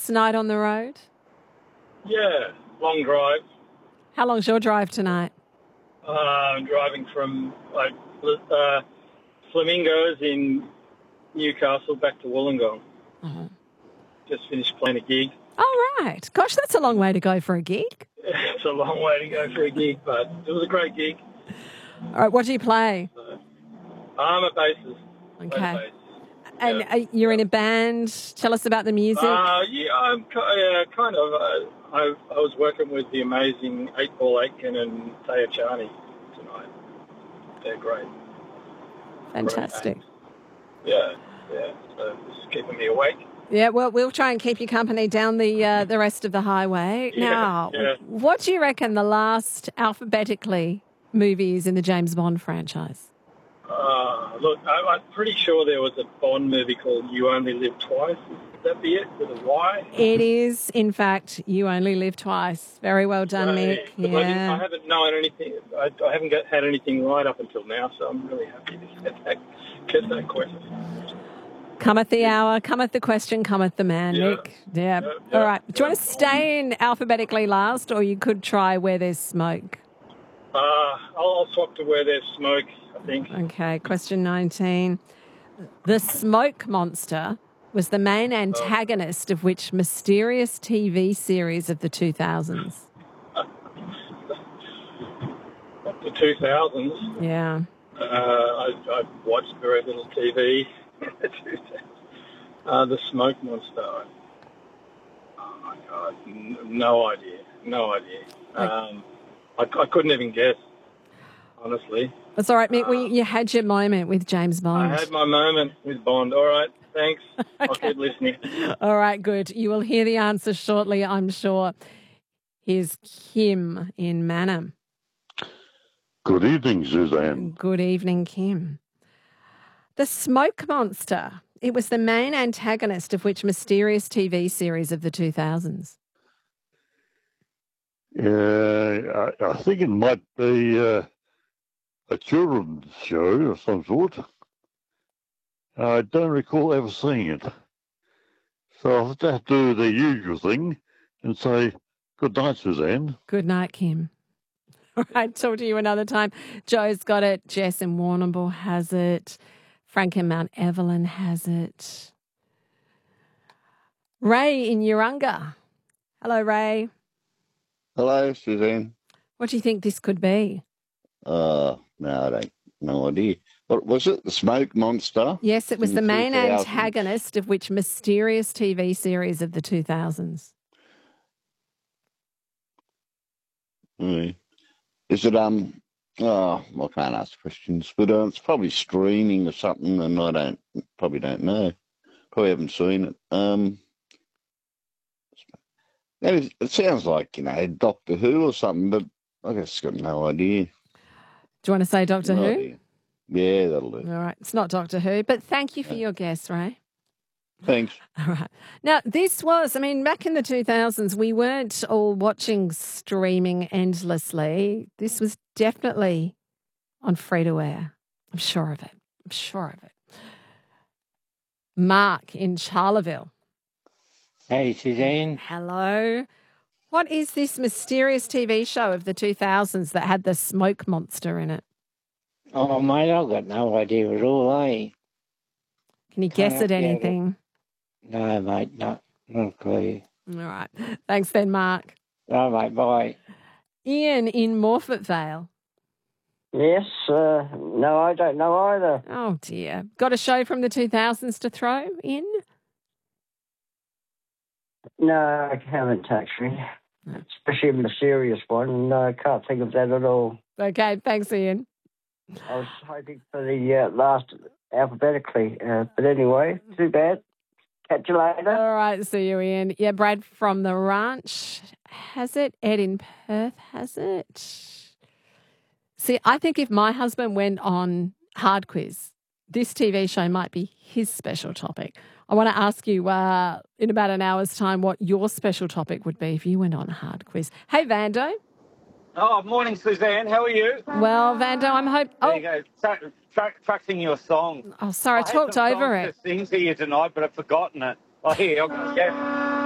nice night on the road? Yeah, long drive. How long's your drive tonight? I'm driving from Flamingos in Newcastle back to Wollongong. Oh. Just finished playing a gig. Oh, right. Gosh, that's a long way to go for a gig. It's a long way to go for a gig, but it was a great gig. All right, what do you play? I'm a bassist. Okay. And you're in a band. Tell us about the music. Yeah, I'm kind of. I was working with the amazing 8-Ball Aitken and Taya Charney tonight. They're great. Fantastic. Great. Yeah. So this is keeping me awake. Yeah, well, we'll try and keep you company down the rest of the highway. Now, what do you reckon the last alphabetically movie is in the James Bond franchise? Look, I'm pretty sure there was a Bond movie called You Only Live Twice. Would that be it, with a Y? It is, in fact, You Only Live Twice. Very well done, Mick. I haven't known anything. I haven't had anything right up until now, so I'm really happy to get that question. Cometh the hour, cometh the question, cometh the man, Mick. Yeah. All right. Do you want to stay in alphabetically last, or you could try Where There's Smoke? I'll swap to Where There's Smoke, I think. Okay, question 19. The Smoke Monster was the main antagonist of which mysterious TV series of the 2000s? The 2000s? Yeah. I watched very little TV. The Smoke Monster. Oh, my God. No idea. I couldn't even guess, honestly. That's all right, Mick. You had your moment with James Bond. I had my moment with Bond. All right, thanks. Okay. I'll keep listening. All right, good. You will hear the answer shortly, I'm sure. Here's Kim in Manham. Good evening, Suzanne. Good evening, Kim. The Smoke Monster. It was the main antagonist of which mysterious TV series of the 2000s? Yeah, I think it might be a children's show of some sort. I don't recall ever seeing it. So I'll have to do the usual thing and say, good night, Suzanne. Good night, Kim. All right, talk to you another time. Joe's got it. Jess in Warrnambool has it. Frank in Mount Evelyn has it. Ray in Urunga. Hello, Ray. Hello, Suzanne. What do you think this could be? No, I don't. No idea. What was it? The Smoke Monster? Yes, it was the main antagonist of which mysterious TV series of the 2000s? Is it I can't ask questions, but it's probably streaming or something, and I probably don't know. Probably haven't seen it. It sounds like, Doctor Who or something, but I guess got no idea. Do you want to say Doctor Who? Idea. Yeah, that'll do. All right. It's not Doctor Who, but thank you for your guess, Ray. Thanks. All right. Now, this was, back in the 2000s, we weren't all watching streaming endlessly. This was definitely on free-to-air. I'm sure of it. Mark in Charleville. Hey, Suzanne. Hello. What is this mysterious TV show of the 2000s that had the Smoke Monster in it? Oh, mate, I've got no idea at all, eh? Can you guess at anything? No, mate, not a clue. All right. Thanks then, Mark. All right, bye. Ian in Morfett Vale. Yes, no, I don't know either. Oh, dear. Got a show from the 2000s to throw in? No, I haven't actually. Especially a mysterious one. No, I can't think of that at all. Okay, thanks, Ian. I was hoping for the last alphabetically. But anyway, too bad. Catch you later. All right, see you, Ian. Yeah, Brad from the ranch has it. Ed in Perth has it. See, I think if my husband went on Hard Quiz, this TV show might be his special topic. I want to ask you in about an hour's time what your special topic would be if you went on Hard Quiz. Hey, Vando. Oh, morning, Suzanne. How are you? Well, Vando, I'm hoping... There you go. Practicing your song. Oh, sorry, I talked over it. I had some songs to sing to you tonight, but I've forgotten it. Oh, here, I'll go.